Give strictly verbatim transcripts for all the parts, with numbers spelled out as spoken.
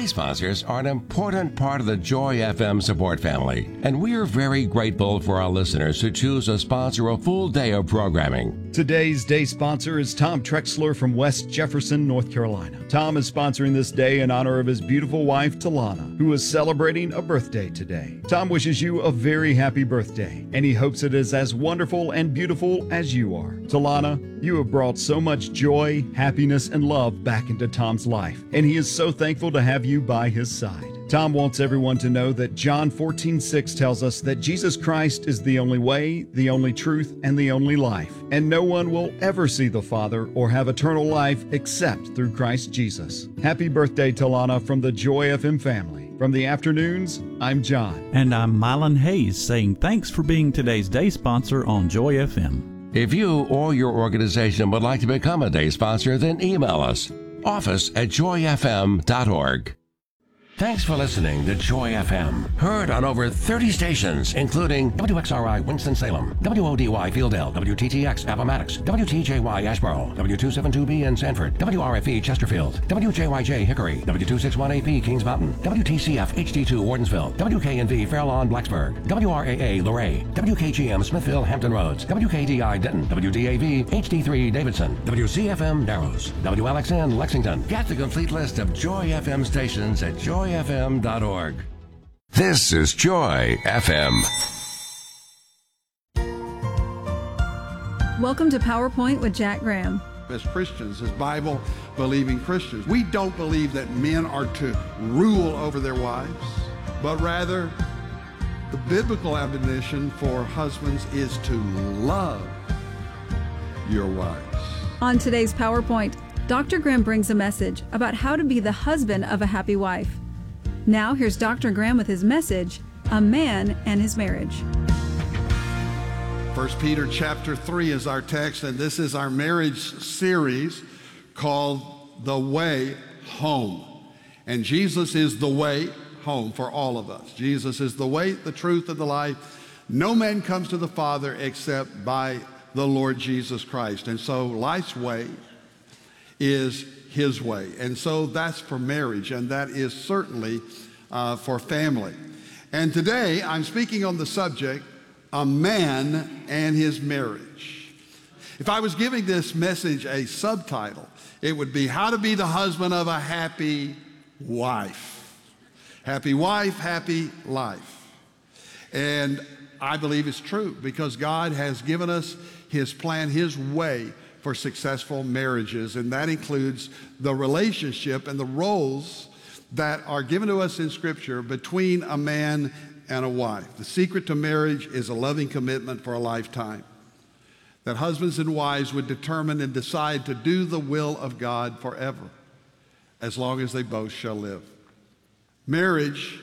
Day sponsors are an important part of the Joy F M support family, and we are very grateful for our listeners who choose to sponsor a full day of programming. Today's day sponsor is Tom Trexler from West Jefferson, North Carolina. Tom is sponsoring this day in honor of his beautiful wife, Talana, who is celebrating a birthday today. Tom wishes you a very happy birthday, and he hopes it is as wonderful and beautiful as you are. Talana, you have brought so much joy, happiness, and love back into Tom's life, and he is so thankful to have you by his side. Tom wants everyone to know that John fourteen six tells us that Jesus Christ is the only way, the only truth, and the only life, and no one will ever see the Father or have eternal life except through Christ Jesus. Happy birthday, Talana, from the Joy F M family. From the afternoons, I'm John. And I'm Mylan Hayes, saying thanks for being today's day sponsor on Joy F M. If you or your organization would like to become a day sponsor, then email us, office at joy f m dot org. Thanks for listening to Joy F M, heard on over thirty stations, including W X R I Winston-Salem, W O D Y Fieldale, W T T X Appomattox, W T J Y Asheboro, W two seventy-two B in Sanford, W R F E Chesterfield, W J Y J Hickory, W two sixty-one A P Kings Mountain, W T C F H D two Wardensville, W K N V Fair Lawn Blacksburg, W R A A Luray, W K G M Smithville Hampton Roads, W K D I Denton, W D A V H D three Davidson, W C F M Narrows, W L X N Lexington. Get the complete list of Joy F M stations at joy f m dot org. This is Joy F M. Welcome to PowerPoint with Jack Graham. As Christians, as Bible-believing Christians, we don't believe that men are to rule over their wives, but rather the biblical admonition for husbands is to love your wives. On today's PowerPoint, Doctor Graham brings a message about how to be the husband of a happy wife. Now here's Doctor Graham with his message, A Man and His Marriage. First Peter chapter three is our text, and this is our marriage series called The Way Home. And Jesus is the way home for all of us. Jesus is the way, the truth, and the life. No man comes to the Father except by the Lord Jesus Christ. And so life's way is His way. And so that's for marriage, and that is certainly uh, for family. And today I'm speaking on the subject, a man and his marriage. If I was giving this message a subtitle, it would be How to Be the Husband of a Happy Wife. Happy wife, happy life. And I believe it's true because God has given us His plan, His way for successful marriages, and that includes the relationship and the roles that are given to us in Scripture between a man and a wife. The secret to marriage is a loving commitment for a lifetime, that husbands and wives would determine and decide to do the will of God forever, as long as they both shall live. Marriage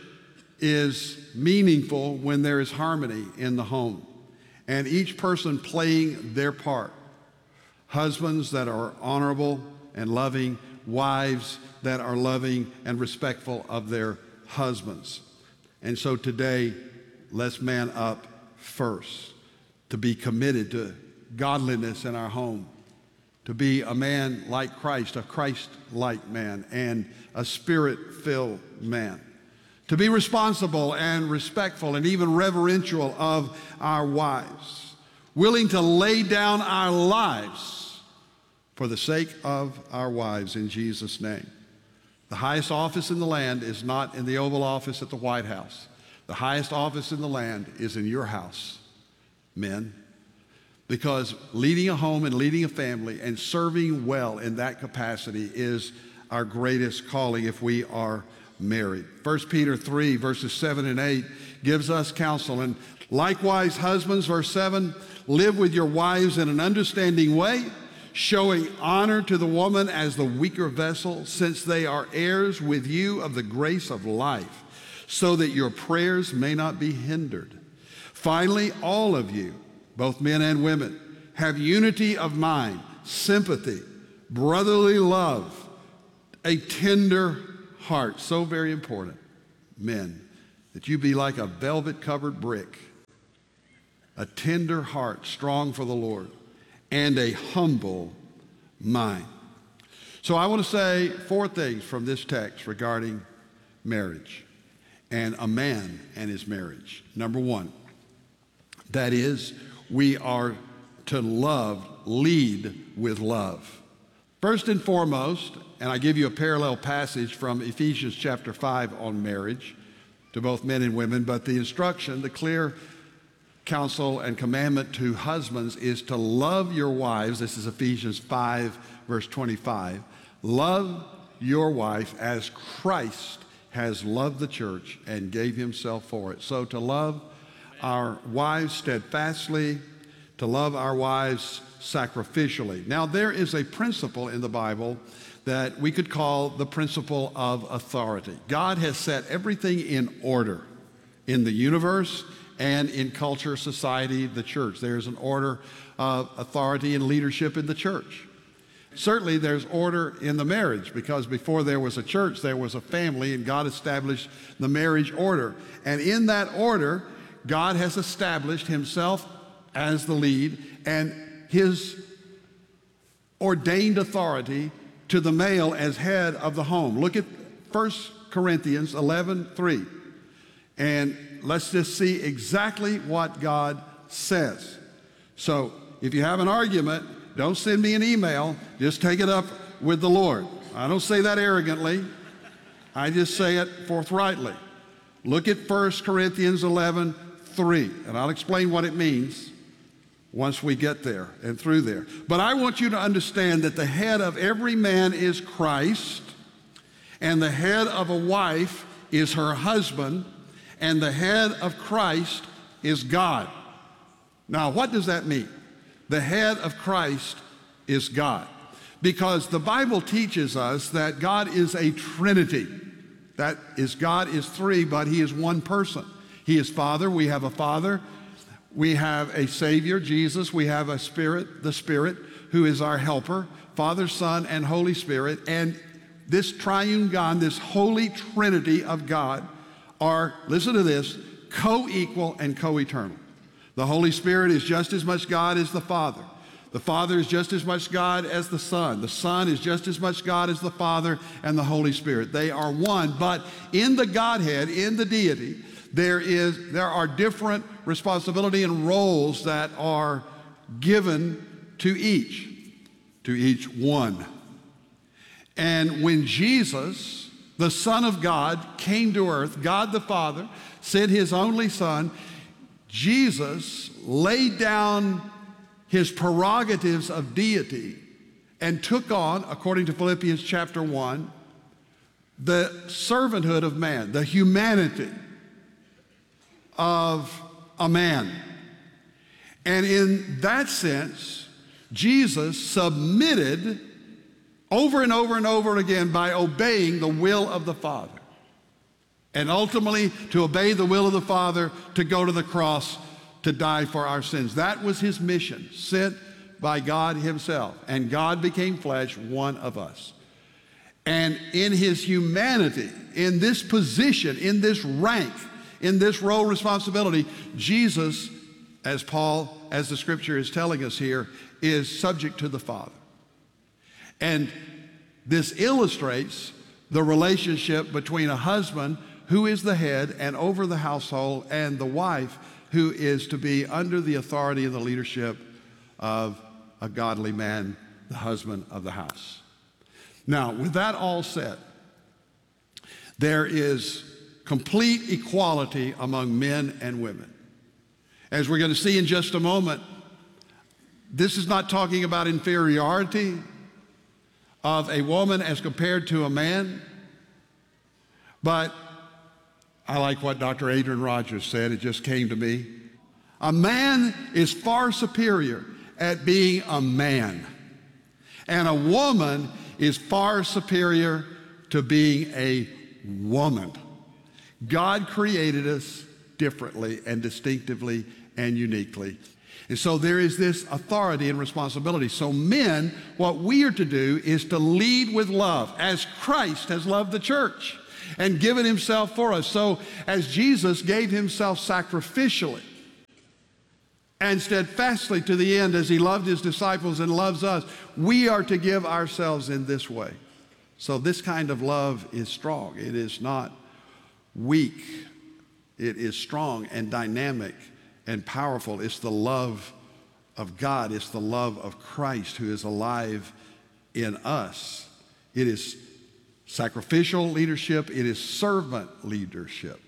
is meaningful when there is harmony in the home, and each person playing their part. Husbands that are honorable and loving, wives that are loving and respectful of their husbands. And so today, let's man up first, to be committed to godliness in our home, to be a man like Christ, a Christ-like man, and a Spirit-filled man, to be responsible and respectful and even reverential of our wives, willing to lay down our lives for the sake of our wives in Jesus' name. The highest office in the land is not in the Oval Office at the White House. The highest office in the land is in your house, men, because leading a home and leading a family and serving well in that capacity is our greatest calling if we are married. First Peter three, verses seven and eight gives us counsel. And likewise, husbands, verse seven, live with your wives in an understanding way, showing honor to the woman as the weaker vessel, since they are heirs with you of the grace of life, so that your prayers may not be hindered. Finally, all of you, both men and women, have unity of mind, sympathy, brotherly love, a tender heart. So very important, men, that you be like a velvet-covered brick, a tender heart, strong for the Lord, and a humble mind. So I want to say four things from this text regarding marriage and a man and his marriage. Number one, that is, we are to love, lead with love. First and foremost, and I give you a parallel passage from Ephesians chapter five on marriage to both men and women, but the instruction, the clear counsel and commandment to husbands is to love your wives. This is Ephesians five, verse twenty-five. Love your wife as Christ has loved the church and gave himself for it. So to love our wives steadfastly, to love our wives sacrificially. Now, there is a principle in the Bible that we could call the principle of authority. God has set everything in order in the universe and in culture, society, the church. There's an order of authority and leadership in the church. Certainly there's order in the marriage, because before there was a church, there was a family, and God established the marriage order. And in that order, God has established himself as the lead and his ordained authority to the male as head of the home. Look at First Corinthians eleven three, and let's just see exactly what God says. So if you have an argument, don't send me an email. Just take it up with the Lord. I don't say that arrogantly. I just say it forthrightly. Look at First Corinthians eleven three, and I'll explain what it means once we get there and through there. But I want you to understand that the head of every man is Christ, and the head of a wife is her husband, and the head of Christ is God. Now, what does that mean? The head of Christ is God. Because the Bible teaches us that God is a Trinity. That is, God is three, but he is one person. He is Father. We have a Father. We have a Savior, Jesus. We have a Spirit, the Spirit, who is our helper, Father, Son, and Holy Spirit. And this triune God, this holy Trinity of God, are, listen to this, co-equal and co-eternal. The Holy Spirit is just as much God as the Father. The Father is just as much God as the Son. The Son is just as much God as the Father and the Holy Spirit. They are one, but in the Godhead, in the deity, there is there are different responsibility and roles that are given to each, to each one. And when Jesus, the Son of God, came to earth, God the Father sent his only Son, Jesus laid down his prerogatives of deity and took on, according to Philippians chapter one, the servanthood of man, the humanity of a man. And in that sense, Jesus submitted over and over and over again by obeying the will of the Father. And ultimately, to obey the will of the Father, to go to the cross, to die for our sins. That was his mission, sent by God himself. And God became flesh, one of us. And in his humanity, in this position, in this rank, in this role responsibility, Jesus, as Paul, as the scripture is telling us here, is subject to the Father. And this illustrates the relationship between a husband who is the head and over the household, and the wife who is to be under the authority and the leadership of a godly man, the husband of the house. Now, with that all said, there is complete equality among men and women. As we're going to see in just a moment, this is not talking about inferiority of a woman as compared to a man, but I like what Doctor Adrian Rogers said. It just came to me. A man is far superior at being a man, and a woman is far superior to being a woman. God created us differently and distinctively and uniquely. And so there is this authority and responsibility. So men, what we are to do is to lead with love, as Christ has loved the church and given himself for us. So as Jesus gave himself sacrificially and steadfastly to the end, as he loved his disciples and loves us, we are to give ourselves in this way. So this kind of love is strong. It is not weak. It is strong and dynamic and powerful. It's the love of God. It's the love of Christ who is alive in us. It is sacrificial leadership. It is servant leadership.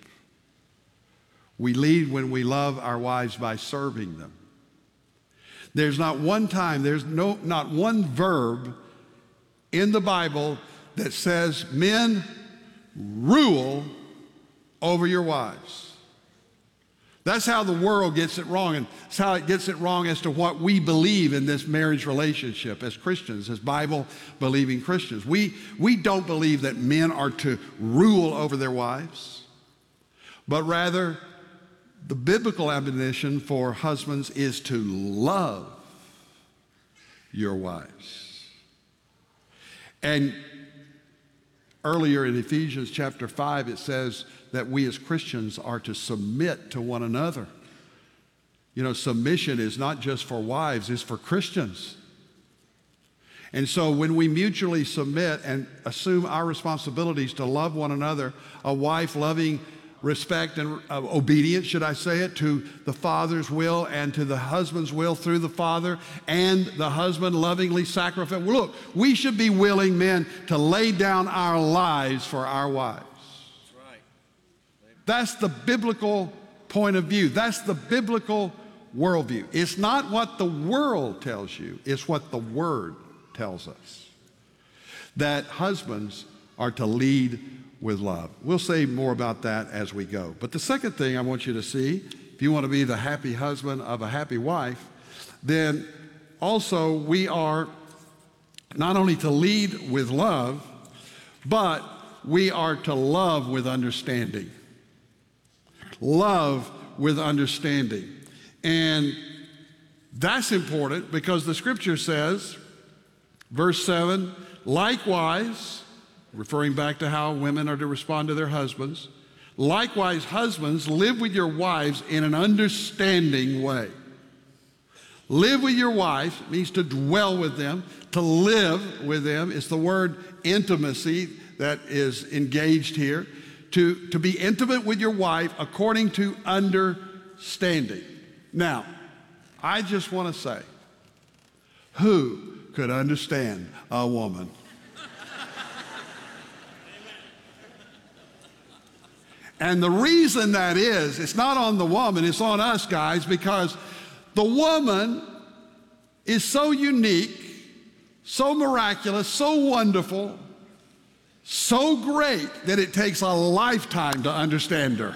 We lead when we love our wives by serving them. There's not one time, there's no, not one verb in the Bible that says, men, rule over your wives. That's how the world gets it wrong, and that's how it gets it wrong as to what we believe in this marriage relationship as Christians, as Bible-believing Christians. We, we don't believe that men are to rule over their wives, but rather the biblical admonition for husbands is to love your wives. And earlier in Ephesians chapter five, it says that we as Christians are to submit to one another. You know, submission is not just for wives, it's for Christians. And so when we mutually submit and assume our responsibilities to love one another, a wife loving respect and uh, obedience, should I say it, to the Father's will and to the husband's will through the Father, and the husband lovingly sacrifice. Look, we should be willing, men, to lay down our lives for our wives. That's right. That's the biblical point of view. That's the biblical worldview. It's not what the world tells you. It's what the Word tells us. That husbands are to lead with love. We'll say more about that as we go. But the second thing I want you to see, if you want to be the happy husband of a happy wife, then also we are not only to lead with love, but we are to love with understanding. Love with understanding. And that's important because the scripture says, verse seven, likewise, referring back to how women are to respond to their husbands, likewise, husbands, live with your wives in an understanding way. Live with your wife means to dwell with them, to live with them. It's the word intimacy that is engaged here. To, to be intimate with your wife according to understanding. Now, I just want to say, who could understand a woman? And the reason that is, it's not on the woman, it's on us guys, because the woman is so unique, so miraculous, so wonderful, so great that it takes a lifetime to understand her.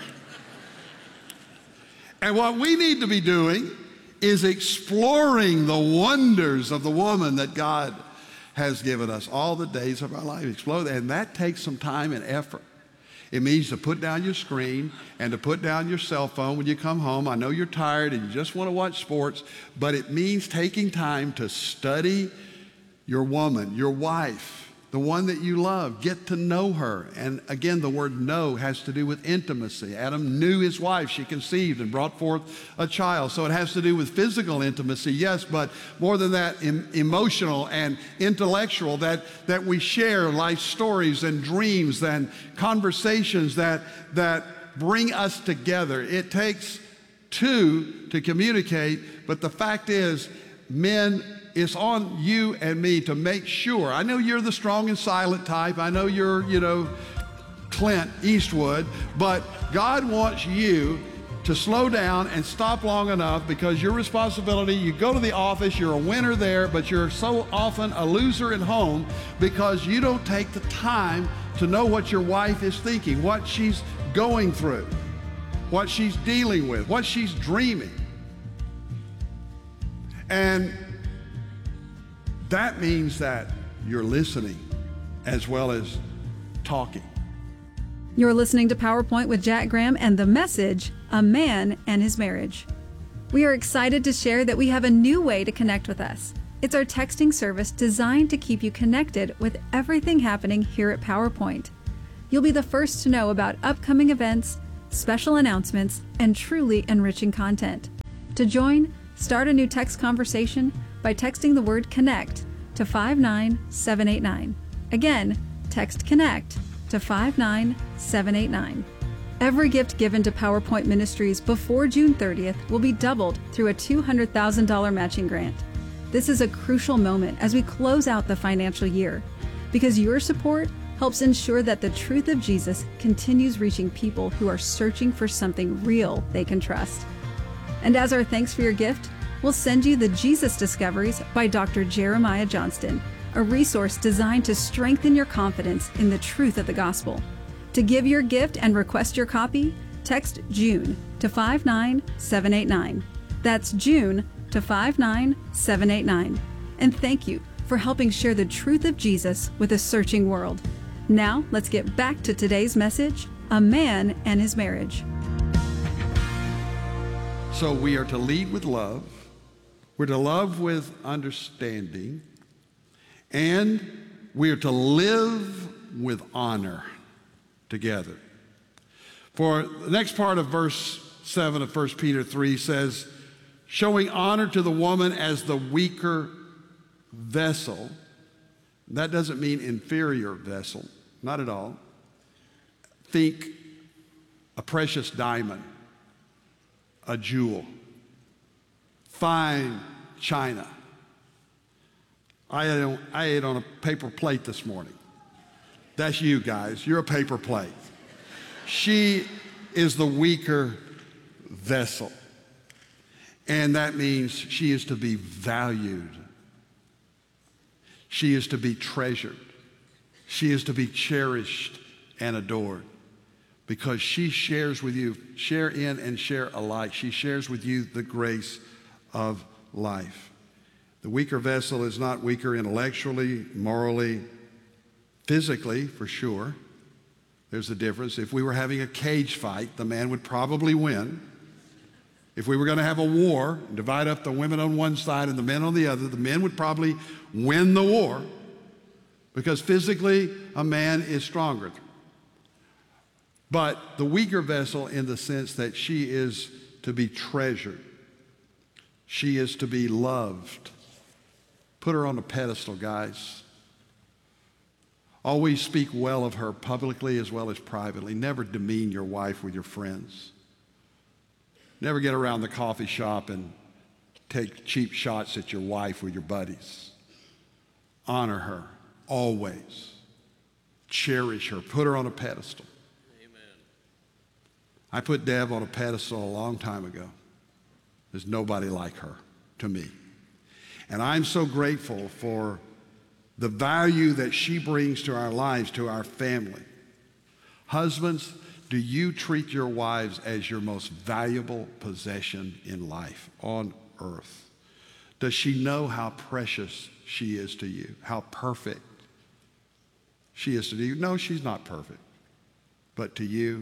And what we need to be doing is exploring the wonders of the woman that God has given us all the days of our life. Explore, and that takes some time and effort. It means to put down your screen and to put down your cell phone when you come home. I know you're tired and you just want to watch sports, but it means taking time to study your woman, your wife, the one that you love. Get to know her. And again, the word know has to do with intimacy. Adam knew his wife. She conceived and brought forth a child. So it has to do with physical intimacy, yes, but more than that, em- emotional and intellectual, that, that we share life stories and dreams and conversations that, that bring us together. It takes two to communicate, but the fact is, men, it's on you and me to make sure. I know you're the strong and silent type. I know you're, you know, Clint Eastwood, but God wants you to slow down and stop long enough, because your responsibility, you go to the office, you're a winner there, but you're so often a loser at home because you don't take the time to know what your wife is thinking, what she's going through, what she's dealing with, what she's dreaming. And that means that you're listening as well as talking. You're listening to PowerPoint with Jack Graham and the message, A Man and His Marriage. We are excited to share that we have a new way to connect with us. It's our texting service designed to keep you connected with everything happening here at PowerPoint. You'll be the first to know about upcoming events, special announcements, and truly enriching content. To join, start a new text conversation by texting the word CONNECT to five nine seven eight nine. Again, text CONNECT to five nine seven eight nine. Every gift given to PowerPoint Ministries before June thirtieth will be doubled through a two hundred thousand dollars matching grant. This is a crucial moment as we close out the financial year, because your support helps ensure that the truth of Jesus continues reaching people who are searching for something real they can trust. And as our thanks for your gift, we'll send you the Jesus Discoveries by Doctor Jeremiah Johnston, a resource designed to strengthen your confidence in the truth of the gospel. To give your gift and request your copy, text JUNE to five nine seven eight nine. That's June to five nine seven eight nine. And thank you for helping share the truth of Jesus with a searching world. Now, let's get back to today's message, A Man and His Marriage. So we are to lead with love. We're to love with understanding. And we are to live with honor together. For the next part of verse seven of First Peter three says, showing honor to the woman as the weaker vessel. That doesn't mean inferior vessel, not at all. Think a precious diamond, a jewel, fine china. I ate, on, I ate on a paper plate this morning. That's you guys. You're a paper plate. She is the weaker vessel. And that means she is to be valued. She is to be treasured. She is to be cherished and adored because she shares with you, share in and share alike. She shares with you the grace of life. The weaker vessel is not weaker intellectually, morally, physically, for sure. There's a difference. If we were having a cage fight, the man would probably win. If we were going to have a war, divide up the women on one side and the men on the other, the men would probably win the war because physically a man is stronger. But the weaker vessel in the sense that she is to be treasured. She is to be loved. Put her on a pedestal, guys. Always speak well of her publicly as well as privately. Never demean your wife with your friends. Never get around the coffee shop and take cheap shots at your wife with your buddies. Honor her, always. Cherish her. Put her on a pedestal. Amen. I put Deb on a pedestal a long time ago. There's nobody like her to me. And I'm so grateful for the value that she brings to our lives, to our family. Husbands, do you treat your wives as your most valuable possession in life on earth? Does she know how precious she is to you, how perfect she is to you? No, she's not perfect, but to you?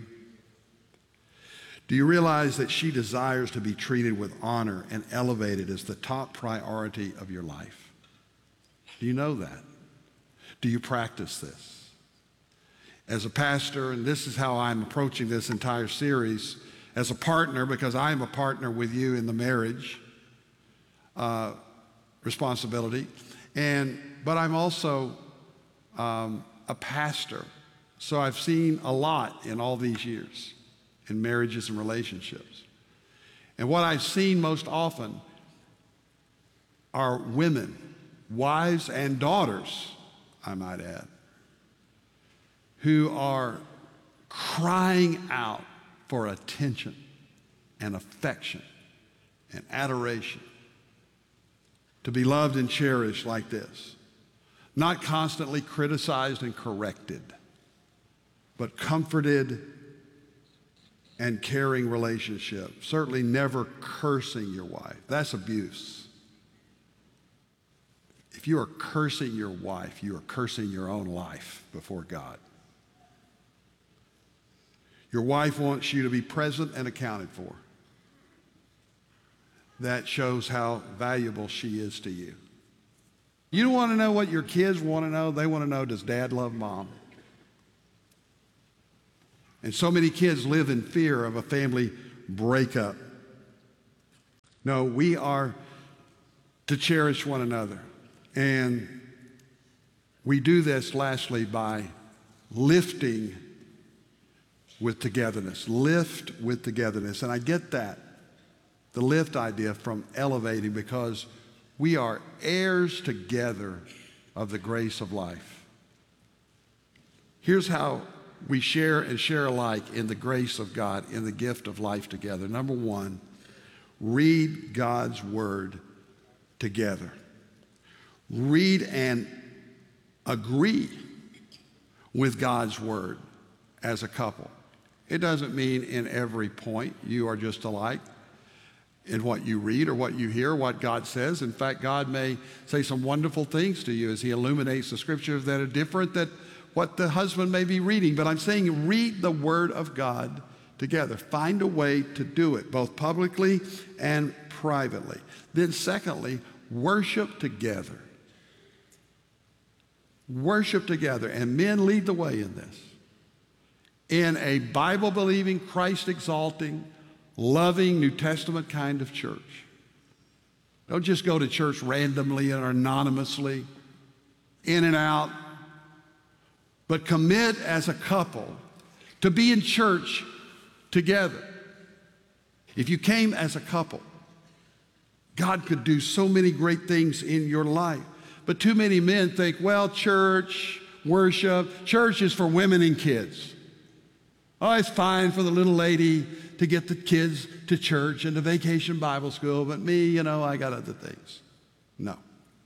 Do you realize that she desires to be treated with honor and elevated as the top priority of your life? Do you know that? Do you practice this? As a pastor, and this is how I'm approaching this entire series, as a partner, because I'm a partner with you in the marriage uh, responsibility, and but I'm also um, a pastor, so I've seen a lot in all these years in marriages and relationships. And what I've seen most often are women, wives and daughters, I might add, who are crying out for attention and affection and adoration, to be loved and cherished like this, not constantly criticized and corrected, but comforted and caring relationship. Certainly never cursing your wife. That's abuse. If you are cursing your wife, you are cursing your own life before God. Your wife wants you to be present and accounted for. That shows how valuable she is to you. You don't want to know what your kids want to know. They want to know, does dad love mom? And so many kids live in fear of a family breakup. No, we are to cherish one another. And we do this lastly by lifting with togetherness. Lift with togetherness. And I get that, the lift idea, from elevating, because we are heirs together of the grace of life. Here's how we share and share alike in the grace of God, in the gift of life together. Number one, read God's word together. Read and agree with God's word as a couple. It doesn't mean in every point you are just alike in what you read or what you hear, what God says. In fact, God may say some wonderful things to you as he illuminates the scriptures that are different than what the husband may be reading. But I'm saying read the word of God together. Find a way to do it, both publicly and privately. Then secondly, worship together. Worship together. And men, lead the way in this. In a Bible-believing, Christ-exalting, loving, New Testament kind of church. Don't just go to church randomly or anonymously, in and out, but commit as a couple to be in church together. If you came as a couple, God could do so many great things in your life. But too many men think, well, church, worship, church is for women and kids. Oh, it's fine for the little lady to get the kids to church and to vacation Bible school, but me, you know, I got other things. No.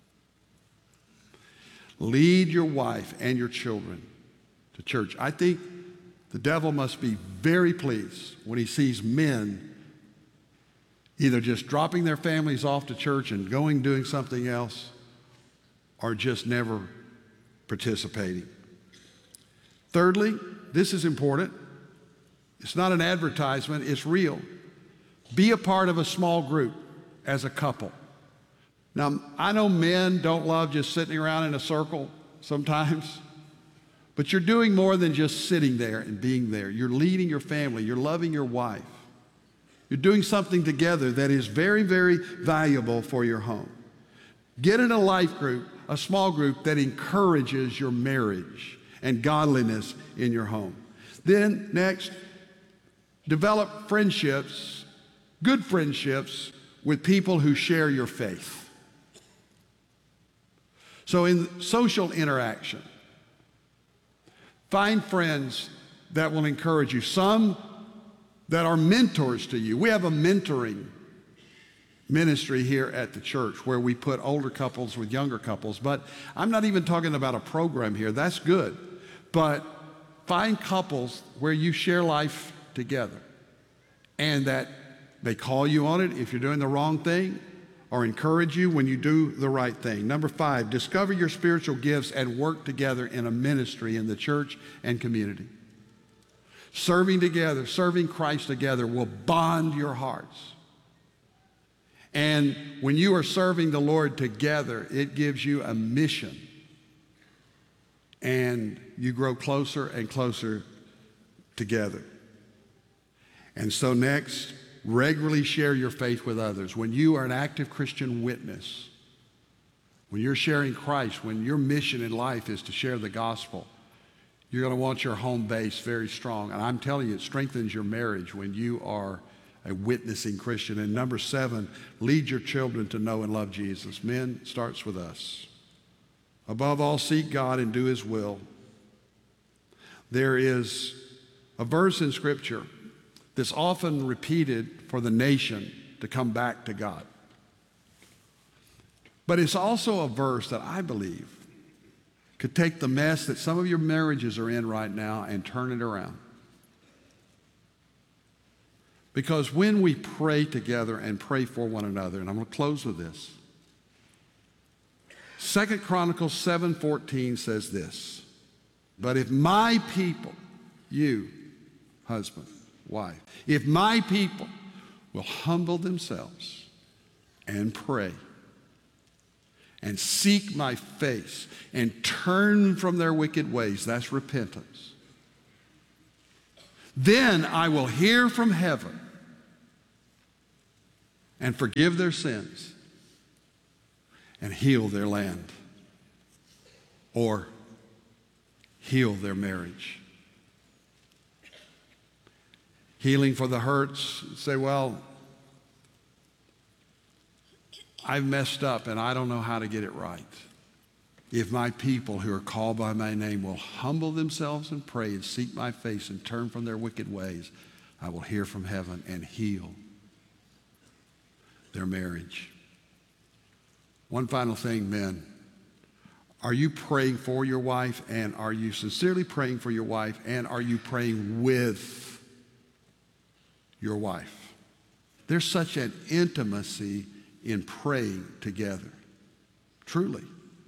Lead your wife and your children to church. I think the devil must be very pleased when he sees men either just dropping their families off to church and going doing something else, or just never participating. Thirdly, this is important. It's not an advertisement, it's real. Be a part of a small group as a couple. Now, I know men don't love just sitting around in a circle sometimes, but you're doing more than just sitting there and being there. You're leading your family, you're loving your wife. You're doing something together that is very, very valuable for your home. Get in a life group, a small group that encourages your marriage and godliness in your home. Then next, develop friendships, good friendships with people who share your faith. So in social interaction, find friends that will encourage you. Some that are mentors to you. We have a mentoring ministry here at the church where we put older couples with younger couples, but I'm not even talking about a program here. That's good. But find couples where you share life together and that they call you on it if you're doing the wrong thing or encourage you when you do the right thing. Number five, discover your spiritual gifts and work together in a ministry in the church and community. Serving together, serving Christ together will bond your hearts. And when you are serving the Lord together, it gives you a mission. And you grow closer and closer together. And so next, regularly share your faith with others. When you are an active Christian witness, when you're sharing Christ, when your mission in life is to share the gospel, you're going to want your home base very strong. And I'm telling you, it strengthens your marriage when you are a witnessing Christian. And number seven, lead your children to know and love Jesus. Men, it starts with us. Above all, seek God and do his will. There is a verse in Scripture that's often repeated for the nation to come back to God. But it's also a verse that I believe could take the mess that some of your marriages are in right now and turn it around. Because when we pray together and pray for one another, and I'm going to close with this. Second Chronicles seven fourteen says this, but if my people, you, husband, wife, if my people will humble themselves and pray and seek my face and turn from their wicked ways, that's repentance, then I will hear from heaven and forgive their sins and heal their land or heal their marriage. Healing for the hurts. Say, well, I've messed up and I don't know how to get it right. If my people who are called by my name will humble themselves and pray and seek my face and turn from their wicked ways, I will hear from heaven and heal their marriage. One final thing, men. Are you praying for your wife, and are you sincerely praying for your wife, and are you praying with your wife? There's such an intimacy in praying together. Truly.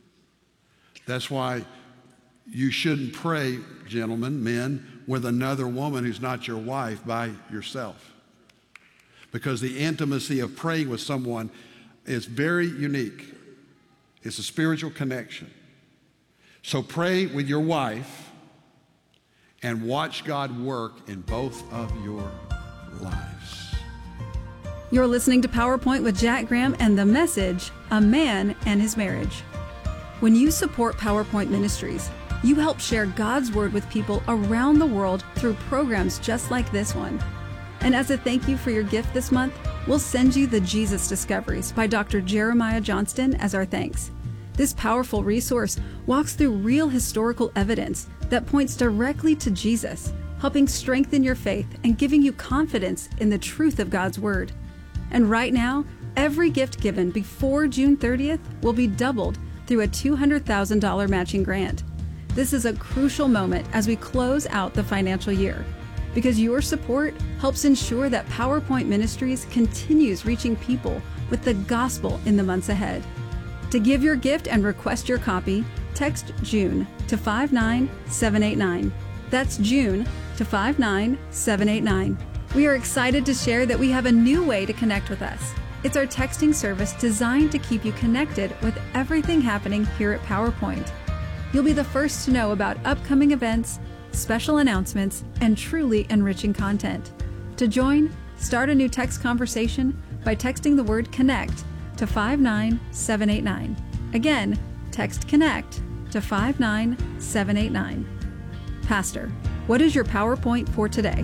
That's why you shouldn't pray, gentlemen, men, with another woman who's not your wife by yourself. Because the intimacy of praying with someone is very unique. It's a spiritual connection. So pray with your wife and watch God work in both of your lives. You're listening to PowerPoint with Jack Graham and the message, A Man and His Marriage. When you support PowerPoint Ministries, you help share God's Word with people around the world through programs just like this one. And as a thank you for your gift this month, we'll send you the Jesus Discoveries by Doctor Jeremiah Johnston as our thanks. This powerful resource walks through real historical evidence that points directly to Jesus, helping strengthen your faith and giving you confidence in the truth of God's Word. And right now, every gift given before June thirtieth will be doubled through a two hundred thousand dollars matching grant. This is a crucial moment as we close out the financial year, because your support helps ensure that PowerPoint Ministries continues reaching people with the gospel in the months ahead. To give your gift and request your copy, text June to five nine seven eight nine. That's June to five nine seven eight nine. We are excited to share that we have a new way to connect with us. It's our texting service designed to keep you connected with everything happening here at PowerPoint. You'll be the first to know about upcoming events, special announcements, and truly enriching content. To join, start a new text conversation by texting the word CONNECT to five nine seven eight nine. Again, text CONNECT to five nine seven eight nine. Pastor, what is your PowerPoint for today?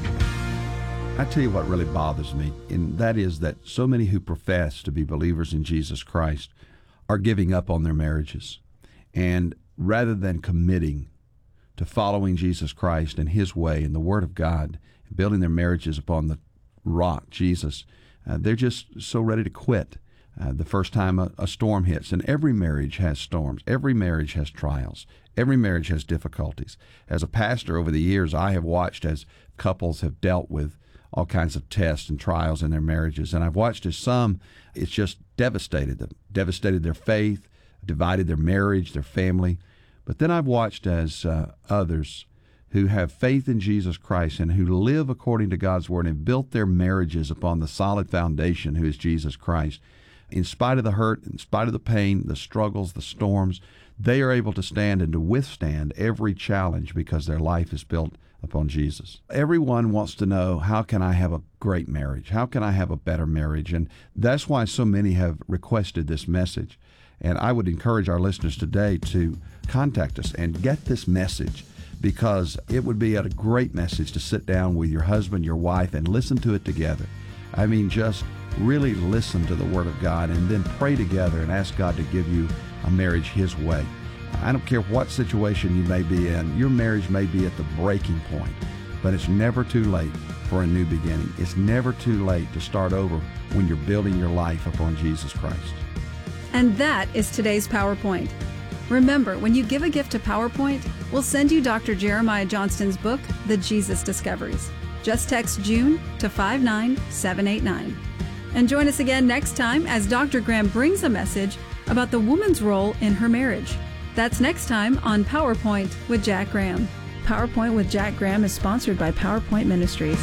I tell you what really bothers me, and that is that so many who profess to be believers in Jesus Christ are giving up on their marriages. And rather than committing to following Jesus Christ and His way and the Word of God, and building their marriages upon the rock, Jesus, uh, they're just so ready to quit uh, the first time a, a storm hits. And every marriage has storms. Every marriage has trials. Every marriage has difficulties. As a pastor over the years, I have watched as couples have dealt with all kinds of tests and trials in their marriages. And I've watched as some, it's just devastated them, devastated their faith, divided their marriage, their family. But then I've watched as uh, others who have faith in Jesus Christ and who live according to God's Word and have built their marriages upon the solid foundation who is Jesus Christ. In spite of the hurt, in spite of the pain, the struggles, the storms, they are able to stand and to withstand every challenge because their life is built upon Jesus. Everyone wants to know, how can I have a great marriage? How can I have a better marriage? And that's why so many have requested this message. And I would encourage our listeners today to contact us and get this message, because it would be a great message to sit down with your husband, your wife, and listen to it together. I mean, just really listen to the Word of God and then pray together and ask God to give you a marriage His way. I don't care what situation you may be in. Your marriage may be at the breaking point, but it's never too late for a new beginning. It's never too late to start over when you're building your life upon Jesus Christ. And that is today's PowerPoint. Remember, when you give a gift to PowerPoint, we'll send you Doctor Jeremiah Johnston's book, The Jesus Discoveries. Just text June to five nine seven eight nine. And join us again next time as Doctor Graham brings a message about the woman's role in her marriage. That's next time on PowerPoint with Jack Graham. PowerPoint with Jack Graham is sponsored by PowerPoint Ministries.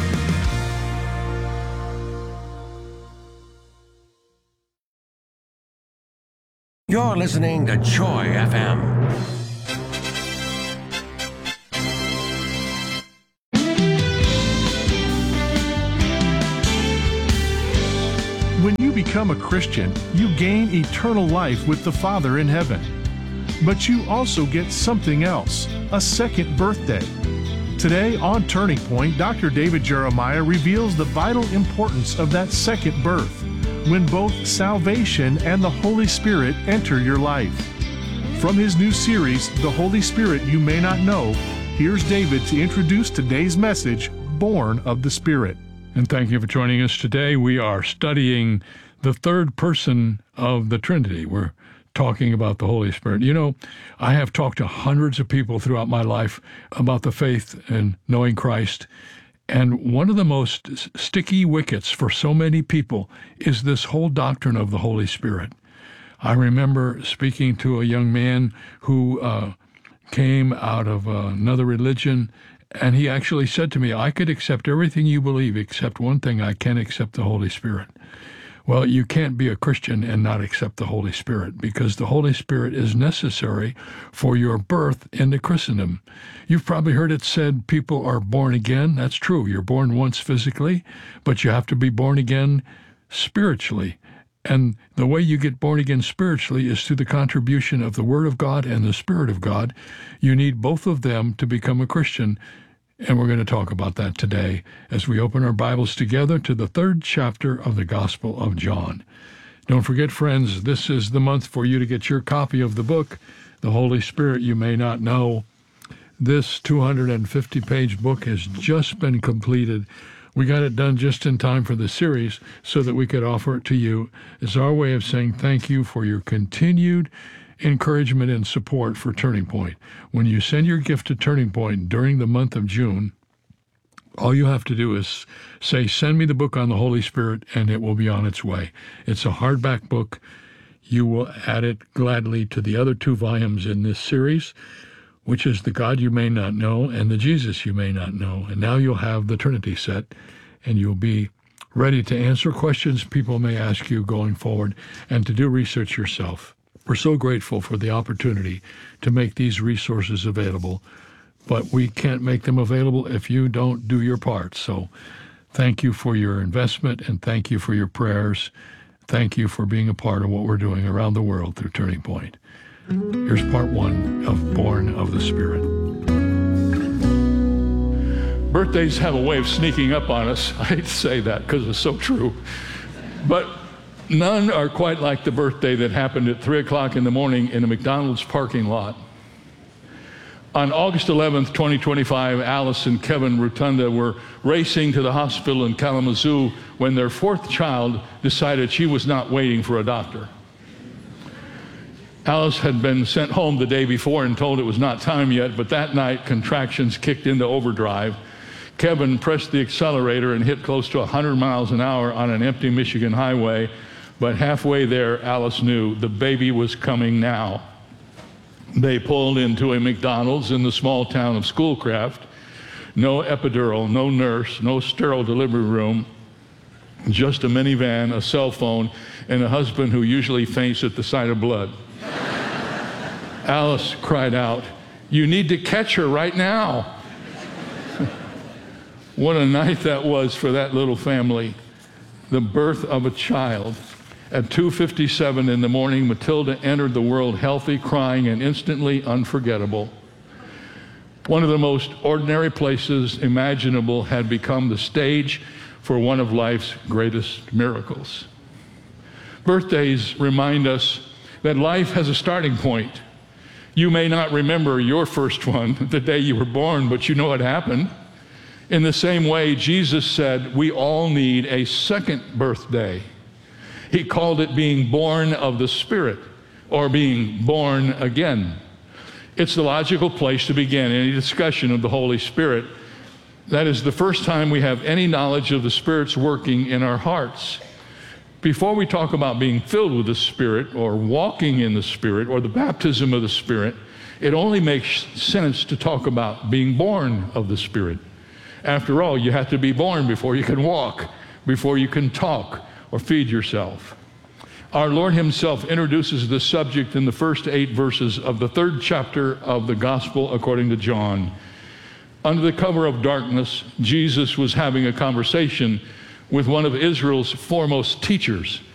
You're listening to Joy F M. When you become a Christian, you gain eternal life with the Father in heaven. But you also get something else, a second birthday. Today on Turning Point, Doctor David Jeremiah reveals the vital importance of that second birth, when both salvation and the Holy Spirit enter your life. From his new series, The Holy Spirit You May Not Know, here's David to introduce today's message, Born of the Spirit. And thank you for joining us today. We are studying the third person of the Trinity. We're talking about the Holy Spirit. You know, I have talked to hundreds of people throughout my life about the faith and knowing Christ. And one of the most sticky wickets for so many people is this whole doctrine of the Holy Spirit. I remember speaking to a young man who uh, came out of uh, another religion, and he actually said to me, I could accept everything you believe except one thing, I can't accept the Holy Spirit. Well, you can't be a Christian and not accept the Holy Spirit, because the Holy Spirit is necessary for your birth into Christendom. You've probably heard it said people are born again. That's true. You're born once physically, but you have to be born again spiritually. And the way you get born again spiritually is through the contribution of the Word of God and the Spirit of God. You need both of them to become a Christian. And we're going to talk about that today as we open our Bibles together to the third chapter of the Gospel of John. Don't forget, friends, this is the month for you to get your copy of the book, The Holy Spirit You May Not Know. This two hundred fifty page book has just been completed. We got it done just in time for the series so that we could offer it to you. It's our way of saying thank you for your continued encouragement and support for Turning Point. When you send your gift to Turning Point during the month of June, all you have to do is say, send me the book on the Holy Spirit, and it will be on its way. It's a hardback book. You will add it gladly to the other two volumes in this series, which is The God You May Not Know and The Jesus You May Not Know. And now you'll have the Trinity set, and you'll be ready to answer questions people may ask you going forward and to do research yourself. We're so grateful for the opportunity to make these resources available, but we can't make them available if you don't do your part. So thank you for your investment, and thank you for your prayers. Thank you for being a part of what we're doing around the world through Turning Point. Here's part one of Born of the Spirit. Birthdays have a way of sneaking up on us. I hate to say that because it's so true. But none are quite like the birthday that happened at three o'clock in the morning in a McDonald's parking lot. On August eleventh, twenty twenty-five, Alice and Kevin Rotunda were racing to the hospital in Kalamazoo when their fourth child decided she was not waiting for a doctor. Alice had been sent home the day before and told it was not time yet, but that night contractions kicked into overdrive. Kevin pressed the accelerator and hit close to one hundred miles an hour on an empty Michigan highway. But halfway there, Alice knew the baby was coming now. They pulled into a McDonald's in the small town of Schoolcraft. No epidural, no nurse, no sterile delivery room, just a minivan, a cell phone, and a husband who usually faints at the sight of blood. Alice cried out, "You need to catch her right now." What a night that was for that little family. The birth of a child. At two fifty-seven in the morning, Matilda entered the world healthy, crying, and instantly unforgettable. One of the most ordinary places imaginable had become the stage for one of life's greatest miracles. Birthdays remind us that life has a starting point. You may not remember your first one, the day you were born, but you know what happened. In the same way, Jesus said we all need a second birthday. He called it being born of the Spirit, or being born again. It's the logical place to begin any discussion of the Holy Spirit. That is the first time we have any knowledge of the Spirit's working in our hearts. Before we talk about being filled with the Spirit, or walking in the Spirit, or the baptism of the Spirit, it only makes sense to talk about being born of the Spirit. After all, you have to be born before you can walk, before you can talk or feed yourself. Our Lord himself introduces the subject in the first eight verses of the third chapter of the Gospel according to John. Under the cover of darkness, Jesus was having a conversation with one of Israel's foremost teachers,